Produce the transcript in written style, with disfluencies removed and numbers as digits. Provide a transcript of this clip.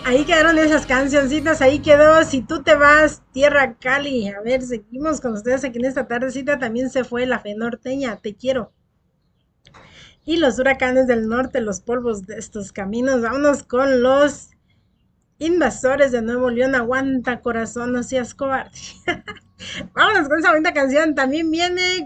Ahí quedaron esas cancioncitas, ahí quedó. Si tú te vas, Tierra Cali. A ver, seguimos con ustedes aquí en esta tardecita. También se fue la fe norteña, te quiero. Y los huracanes del norte, los polvos de estos caminos. Vámonos con los invasores de Nuevo León. Aguanta, corazón, no seas cobarde. Vámonos con esa bonita canción. También viene